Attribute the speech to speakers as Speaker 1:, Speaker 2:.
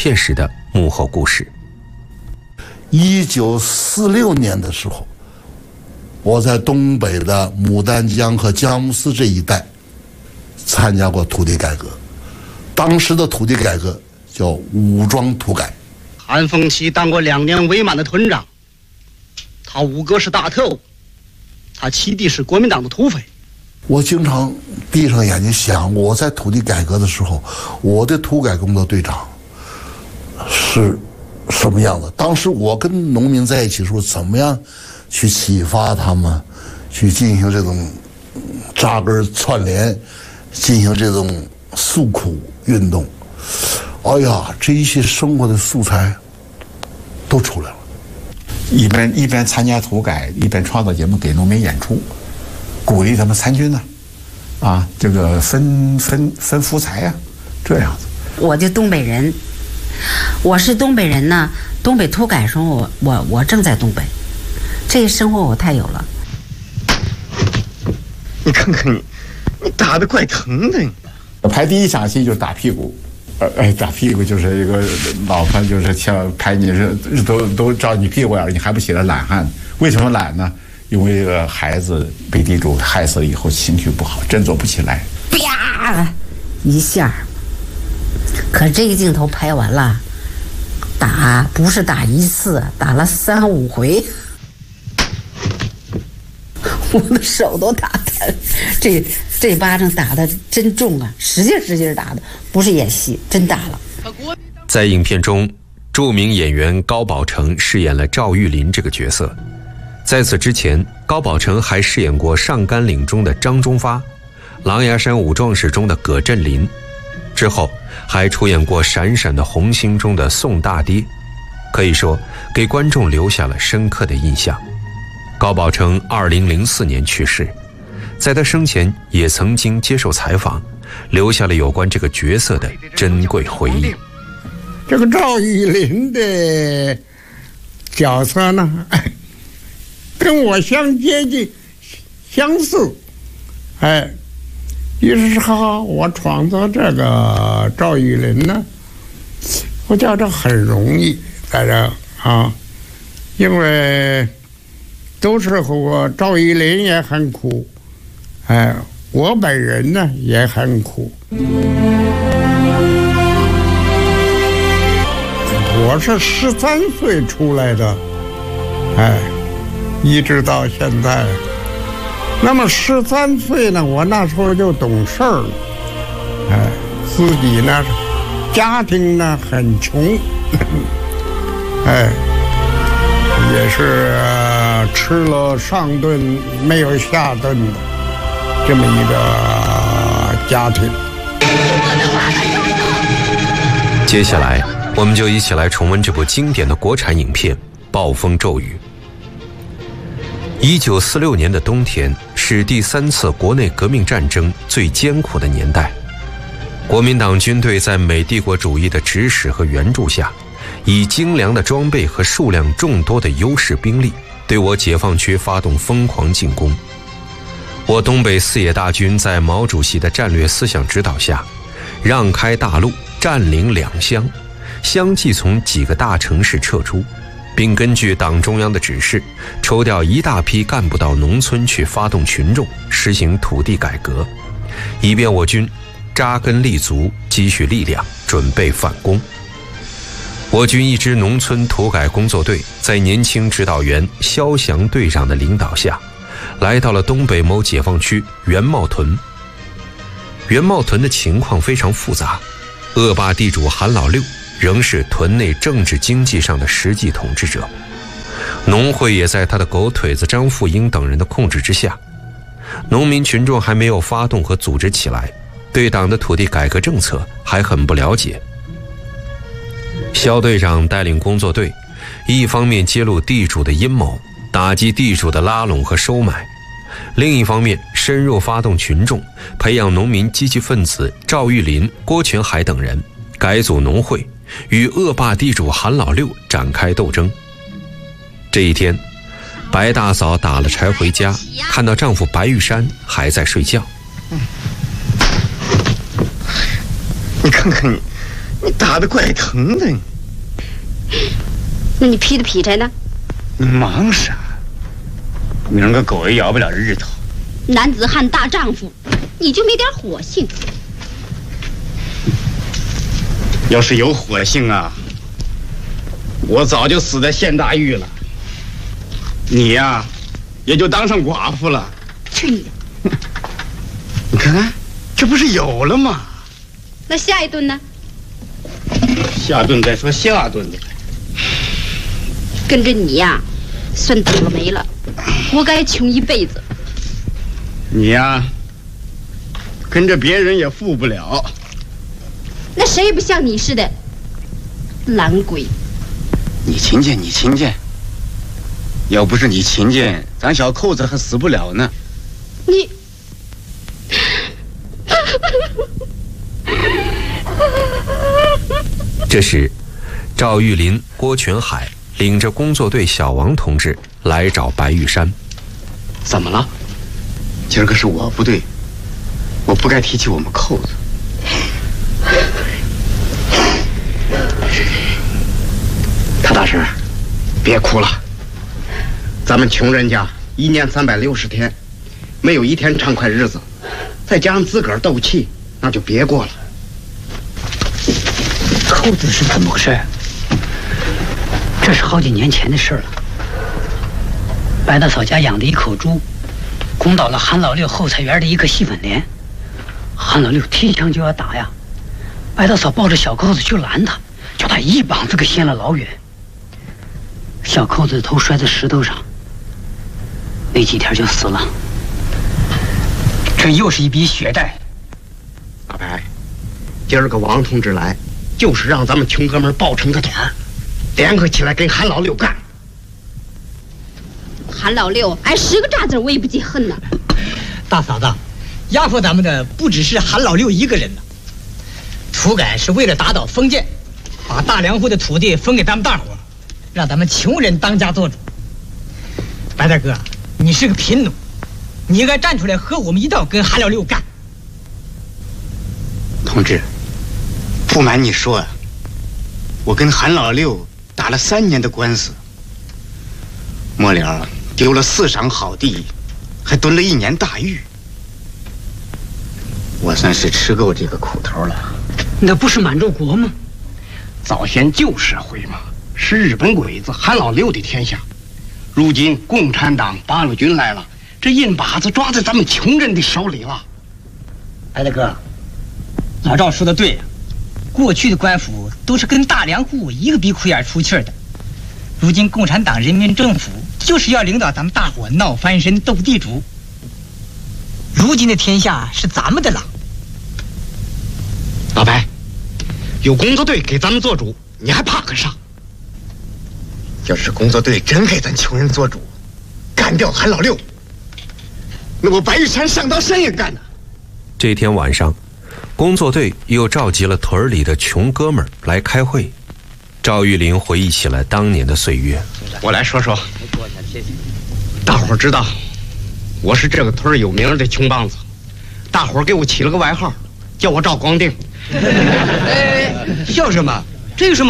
Speaker 1: 片时的幕后故事。
Speaker 2: 1946年的时候，我在东北的牡丹江和佳木斯这一带参加过土地改革。当时的土地改革叫武装土改。
Speaker 3: 韩凤岐当过2年伪满的屯长，他五哥是大特务，他七弟是国民党的土匪。
Speaker 2: 我经常闭上眼睛想，我在土地改革的时候，我的土改工作队长是什么样的？当时我跟农民在一起的时候，怎么样去启发他们，去进行这种扎根串联，进行这种诉苦运动。哎呀，这一些生活的素材都出来了。
Speaker 4: 一边参加土改，一边创造节目给农民演出，鼓励他们参军呢，这个分福财呀，这样子。
Speaker 5: 我就东北人，我是东北人呢。东北土改时候，我正在东北，这个生活我太有了。
Speaker 3: 你看看你打得怪疼的。
Speaker 4: 拍第一场戏就是打屁股。打屁股就是一个老婆，就是像拍你是都照你屁股眼，你还不起来懒汉？为什么懒呢？因为这个孩子被地主害死了以后，情绪不好，振作不起来，
Speaker 5: 啪一下。可这个镜头拍完了，打不是打一次，打了3、5回，我的手都打疼。这巴掌打得真重啊，使劲打的，不是演戏，真打了。
Speaker 1: 在影片中，著名演员高宝成饰演了赵玉林这个角色。在此之前，高宝成还饰演过《上甘岭》中的张忠发，《狼牙山五壮士》中的葛振林，之后还出演过《闪闪的红星》中的宋大爹，可以说给观众留下了深刻的印象。高宝成2004年去世，在他生前也曾经接受采访，留下了有关这个角色的珍贵回忆。
Speaker 6: 这个赵玉林的角色呢，跟我相接近、相似，于是我创作这个赵玉林呢，我觉着很容易，在这因为都是我赵玉林也很苦，我本人呢也很苦。我是13岁出来的，一直到现在。那么13岁呢，我那时候就懂事儿了，自己呢，家庭呢很穷，也是吃了上顿没有下顿的这么一个家庭。
Speaker 1: 接下来我们就一起来重温这部经典的国产影片《暴风骤雨》。1946年的冬天是第3次国内革命战争最艰苦的年代，国民党军队在美帝国主义的指使和援助下，以精良的装备和数量众多的优势兵力，对我解放区发动疯狂进攻。我东北四野大军在毛主席的战略思想指导下，让开大路，占领2乡，相继从几个大城市撤出，并根据党中央的指示，抽调一大批干部到农村去发动群众，实行土地改革，以便我军扎根立足，积蓄力量，准备反攻。我军一支农村土改工作队在年轻指导员肖翔队长的领导下，来到了东北某解放区元茂屯。元茂屯的情况非常复杂，恶霸地主韩老六仍是屯内政治经济上的实际统治者，农会也在他的狗腿子张富英等人的控制之下。农民群众还没有发动和组织起来，对党的土地改革政策还很不了解。肖队长带领工作队，一方面揭露地主的阴谋，打击地主的拉拢和收买，另一方面深入发动群众，培养农民积极分子赵玉林、郭全海等人，改组农会，与恶霸地主韩老六展开斗争。这一天，白大嫂打了柴回家，看到丈夫白玉山还在睡觉。
Speaker 3: 你看看你你打得怪疼的。
Speaker 7: 那你劈的劈柴呢？
Speaker 3: 你忙啥？明儿个狗也要不了日头。
Speaker 7: 男子汉大丈夫，你就没点火性？
Speaker 3: 要是有火性啊，我早就死在县大狱了。你呀，也就当上寡妇了。
Speaker 7: 去你的！
Speaker 3: 你看看，这不是有了吗？
Speaker 7: 那下一顿呢？
Speaker 3: 下顿再说下顿的。
Speaker 7: 跟着你呀，算倒了霉了，活该穷一辈子。
Speaker 3: 你呀，跟着别人也富不了。
Speaker 7: 那谁也不像你似的，懒鬼。
Speaker 3: 你勤俭，你勤俭。要不是你勤俭，咱小扣子还死不了呢。
Speaker 7: 你。
Speaker 1: 这时，赵玉林、郭全海领着工作队小王同志来找白玉山。
Speaker 3: 怎么了？今儿个是我不对，我不该提起我们扣子。他大婶，别哭了。咱们穷人家1年360天，没有一天畅快日子，再加上自个儿斗气，那就别过了。
Speaker 8: 扣子是怎么回事？这是好几年前的事了。白大嫂家养的一口猪，攻倒了韩老六后菜园的一个细粉莲。韩老六提枪就要打呀，白大嫂抱着小扣子去拦他，叫他一膀子给掀了老远。小扣子的头摔在石头上，没几天就死了。这又是一笔血债。
Speaker 3: 大白，今儿个王同志来，就是让咱们穷哥们抱成个团，联合起来跟韩老六干。
Speaker 7: 韩老六挨10个炸子我也不记恨呢。
Speaker 8: 大嫂子，压迫咱们的不只是韩老六一个人呢。土改是为了打倒封建，把大粮户的土地分给咱们大伙，让咱们穷人当家做主。白大哥，你是个贫农，你应该站出来和我们一道跟韩老六干。
Speaker 3: 同志，不瞒你说，我跟韩老六打了3年的官司，末了丢了4晌好地，还蹲了1年大狱。我算是吃够这个苦头了。
Speaker 8: 那不是满洲国吗？
Speaker 3: 早先旧社会嘛，是日本鬼子韩老六的天下。如今共产党八路军来了，这印把子抓在咱们穷人的手里了。
Speaker 8: 白大哥，老赵说的对，过去的官府都是跟大粮户一个鼻孔眼出气的，如今共产党人民政府就是要领导咱们大伙闹翻身斗地主。如今的天下是咱们的了。
Speaker 3: 老白，有工作队给咱们做主，你还怕个啥？要是工作队真给咱穷人做主，干掉韩老六，那我白玉山上刀山也干呢。
Speaker 1: 这天晚上，工作队又召集了屯里的穷哥们儿来开会。赵玉林回忆起了当年的岁月。
Speaker 3: 我来说说，大伙儿知道我是这个屯有名的穷棒子，大伙儿给我起了个外号，叫我赵光腚。
Speaker 9: 笑什么？这有什么